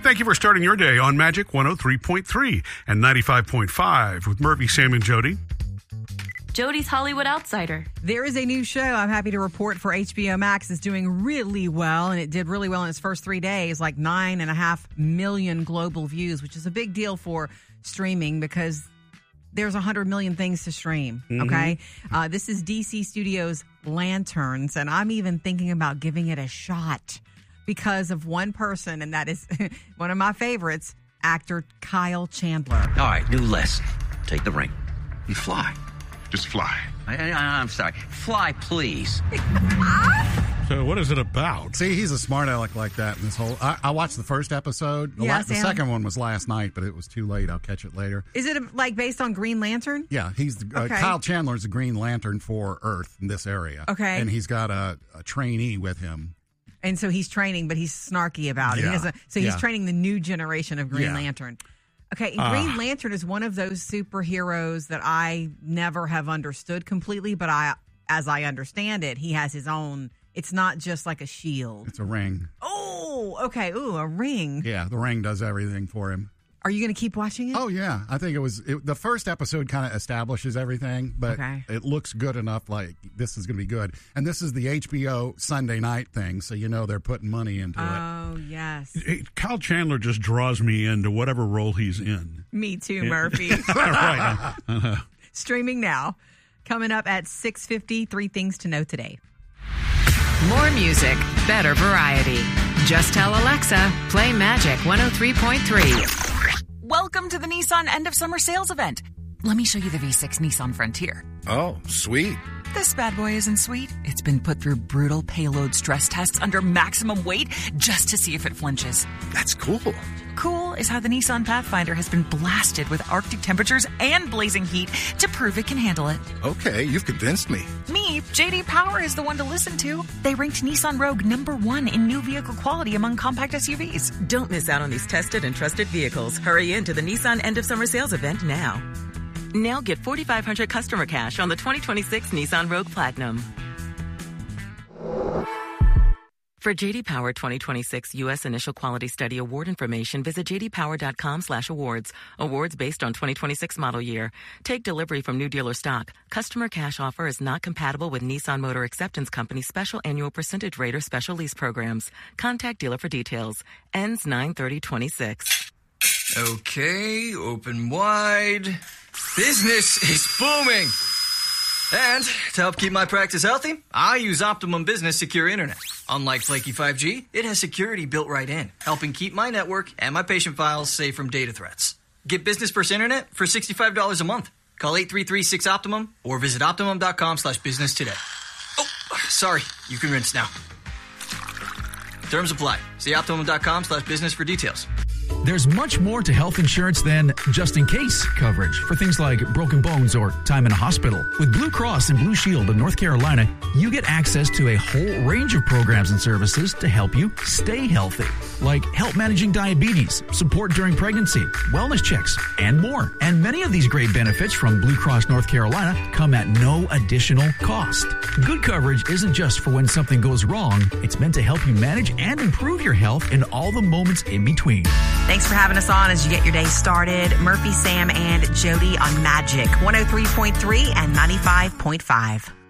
Thank you for starting your day on Magic 103.3 and 95.5 with Murphy, Sam, and Jody. Jody's Hollywood Outsider. There is a new show I'm happy to report for HBO Max. It's doing really well, and it did really well in its first 3 days, like 9.5 million global views, which is a big deal for streaming because there's 100 million things to stream, okay? This is DC Studios' Lanterns, and I'm even thinking about giving it a shot because of one person, and that is one of my favorites, actor Kyle Chandler. All right, new lesson. Take the ring. You fly. Just fly. I'm sorry. Fly, please. So what is it about? See, he's a smart aleck like that in this whole... I watched the first episode. The second one was last night, but it was too late. I'll catch it later. Is it like based on Green Lantern? Yeah, he's Kyle Chandler's the Green Lantern for Earth in this area. Okay. And he's got a trainee with him. And so he's training, but he's snarky about it. Yeah. He's training the new generation of Green Lantern. Okay, Green Lantern is one of those superheroes that I never have understood completely, but as I understand it, he has his own. It's not just like a shield. It's a ring. Oh, okay. Ooh, a ring. Yeah, the ring does everything for him. Are you going to keep watching it? Oh, yeah. I think the first episode kind of establishes everything, but it looks good enough like this is going to be good. And this is the HBO Sunday night thing, so you know they're putting money into it. Oh, yes. Kyle Chandler just draws me into whatever role he's in. Me too, Murphy. Right. Streaming now. Coming up at 6:50, 3 things to know today. More music, better variety. Just tell Alexa, play Magic 103.3. Welcome to the Nissan End of Summer Sales Event. Let me show you the V6 Nissan Frontier. Oh, sweet. This bad boy isn't sweet. It's been put through brutal payload stress tests under maximum weight just to see if it flinches. That's cool. Cool is how the Nissan Pathfinder has been blasted with Arctic temperatures and blazing heat to prove it can handle it. Okay, you've convinced me. Me, JD Power is the one to listen to. They ranked Nissan Rogue #1 in new vehicle quality among compact SUVs. Don't miss out on these tested and trusted vehicles. Hurry into the Nissan End of Summer Sales Event now. Now get $4,500 customer cash on the 2026 Nissan Rogue Platinum. For JD Power 2026 U.S. Initial Quality Study Award information, visit jdpower.com/awards. Awards based on 2026 model year. Take delivery from new dealer stock. Customer cash offer is not compatible with Nissan Motor Acceptance Company special annual percentage rate or special lease programs. Contact dealer for details. Ends 9/30/26. Okay, open wide. Business is booming. And to help keep my practice healthy, I use Optimum Business Secure Internet. Unlike flaky 5G, it has security built right in, helping keep my network and my patient files safe from data threats. Get Business First Internet for $65 a month. Call 833-6-OPTIMUM or visit Optimum.com/business today. Oh, sorry. You can rinse now. Terms apply. See Optimum.com/business for details. There's much more to health insurance than just-in-case coverage for things like broken bones or time in a hospital. With Blue Cross and Blue Shield of North Carolina, you get access to a whole range of programs and services to help you stay healthy, like help managing diabetes, support during pregnancy, wellness checks, and more. And many of these great benefits from Blue Cross North Carolina come at no additional cost. Good coverage isn't just for when something goes wrong. It's meant to help you manage and improve your health in all the moments in between. Thanks for having us on as you get your day started. Murphy, Sam, and Jody on Magic 103.3 and 95.5.